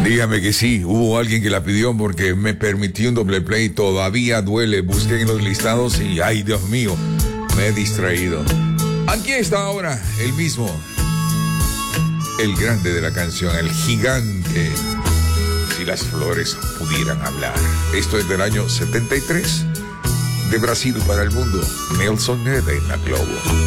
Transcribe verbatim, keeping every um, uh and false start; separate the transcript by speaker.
Speaker 1: Dígame que sí, hubo alguien que la pidió porque me permitió un doble play. Todavía duele, busqué en los listados y ay, Dios mío, me he distraído. Aquí está ahora el mismo, el grande de la canción, el gigante. Si las flores pudieran hablar. Esto es del año setenta y tres, de Brasil para el mundo. Nelson Neda en la Globo.